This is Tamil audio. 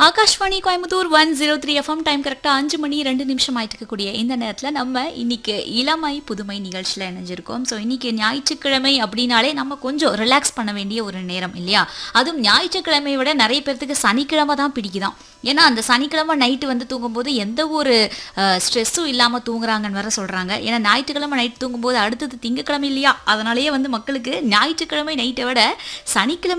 ஆகாஷ்வாணி கோயம்புத்தூர் 103 எஃப்எம். டைம் கரெக்டா 5 மணி 2 நிமிஷம் ஆயிட்டு இருக்கக்கூடிய இந்த நேரத்துல நம்ம இன்னைக்கு இளமை புதுமை நிகழ்ச்சியில இணைஞ்சிருக்கோம். ஸோ இன்னைக்கு ஞாயிற்றுக்கிழமை அப்படின்னாலே நம்ம கொஞ்சம் ரிலாக்ஸ் பண்ண வேண்டிய ஒரு நேரம் இல்லையா? அதுவும் ஞாயிற்றுக்கிழமையை விட நிறைய பேர்த்துக்கு சனிக்கிழமை தான் பிடிக்குதான். ஏன்னா அந்த சனிக்கிழமை நைட்டு வந்து தூங்கும்போது எந்த ஒரு ஸ்ட்ரெஸ்ஸும் இல்லாமல் தூங்குறாங்கன்னு வேற சொல்கிறாங்க. ஏன்னா ஞாயிற்றுக்கிழமை நைட்டு தூங்கும்போது அடுத்தது திங்கக்கிழமை இல்லையா? அதனாலேயே வந்து மக்களுக்கு ஞாயிற்றுக்கிழமை நைட்டை விட சனிக்கிழமை